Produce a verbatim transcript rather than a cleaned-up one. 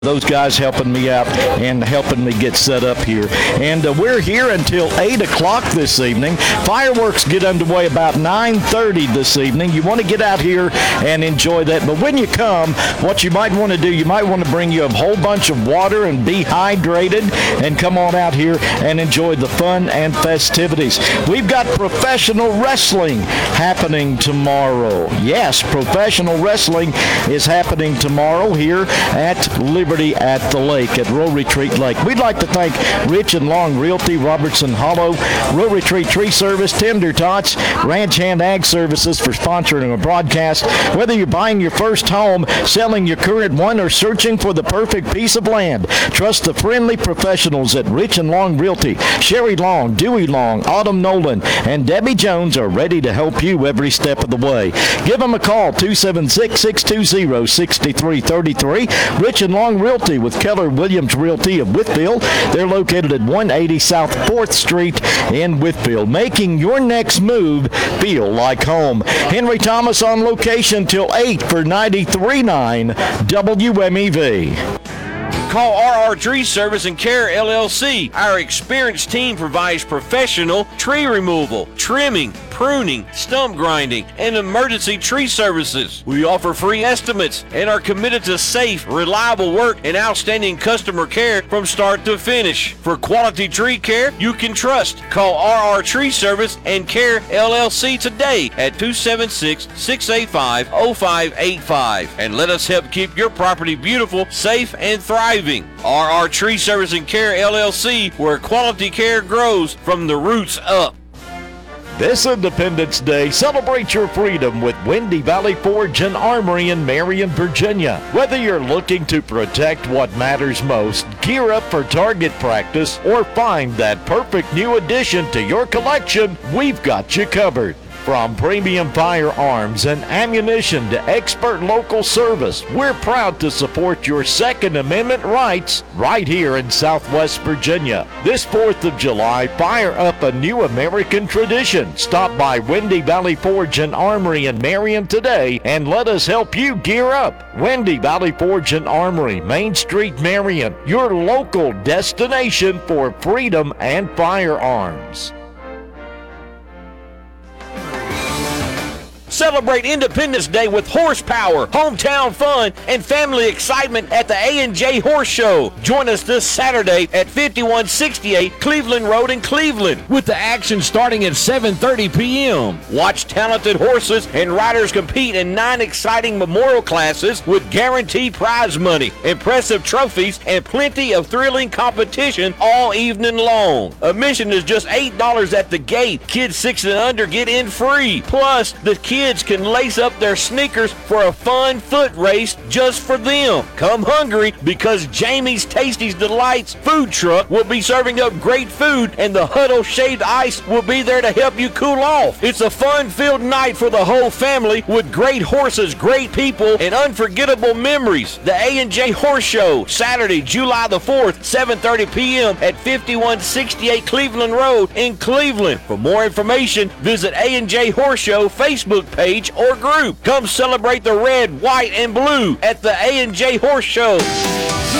Those guys helping me out and helping me get set up here. And uh, we're here until eight o'clock this evening. Fireworks get underway about nine thirty this evening. You want to get out here and enjoy that. But when you come, what you might want to do, you might want to bring you a whole bunch of water and be hydrated and come on out here and enjoy the fun and festivities. We've got professional wrestling happening tomorrow. Yes, professional wrestling is happening tomorrow here at Liberty at the lake, at Row Retreat Lake. We'd like to thank Rich and Long Realty, Robertson Hollow, Row Retreat Tree Service, Tender Tots, Ranch Hand Ag Services for sponsoring a broadcast. Whether you're buying your first home, selling your current one, or searching for the perfect piece of land, trust the friendly professionals at Rich and Long Realty. Sherry Long, Dewey Long, Autumn Nolan, and Debbie Jones are ready to help you every step of the way. Give them a call, two seven six, six two zero, six three three three. Rich and Long Realty with Keller Williams Realty of Whitfield. They're located at one eighty South fourth Street in Whitfield, making your next move feel like home. Henry Thomas on location till eight for ninety-three point nine W M E V. Call R R Tree Service and Care L L C. Our experienced team provides professional tree removal, trimming, pruning, stump grinding, and emergency tree services. We offer free estimates and are committed to safe, reliable work and outstanding customer care from start to finish. For quality tree care you can trust, call R R Tree Service and Care L L C today at two seven six, six eight five, zero five eight five and let us help keep your property beautiful, safe, and thriving. R R Tree Service and Care L L C, where quality care grows from the roots up. This Independence Day, celebrate your freedom with Windy Valley Forge and Armory in Marion, Virginia. Whether you're looking to protect what matters most, gear up for target practice, or find that perfect new addition to your collection, we've got you covered. From premium firearms and ammunition to expert local service, we're proud to support your Second Amendment rights right here in Southwest Virginia. This fourth of July, fire up a new American tradition. Stop by Windy Valley Forge and Armory in Marion today and let us help you gear up. Windy Valley Forge and Armory, Main Street, Marion, your local destination for freedom and firearms. Celebrate Independence Day with horsepower, hometown fun, and family excitement at the A and J Horse Show. Join us this Saturday at fifty-one sixty-eight Cleveland Road in Cleveland, with the action starting at seven thirty p.m. Watch talented horses and riders compete in nine exciting memorial classes with guaranteed prize money, impressive trophies, and plenty of thrilling competition all evening long. Admission is just eight dollars at the gate. Kids six and under get in free. Plus, the kids Kids can lace up their sneakers for a fun foot race just for them. Come hungry, because Jamie's Tasty's Delights food truck will be serving up great food, and the Huddle Shaved Ice will be there to help you cool off. It's a fun-filled night for the whole family with great horses, great people, and unforgettable memories. The A and J Horse Show, Saturday, July the fourth, seven thirty p.m. at fifty-one sixty-eight Cleveland Road in Cleveland. For more information, visit A and J Horse Show Facebook page or group. Come celebrate the red, white, and blue at the A and J Horse Show.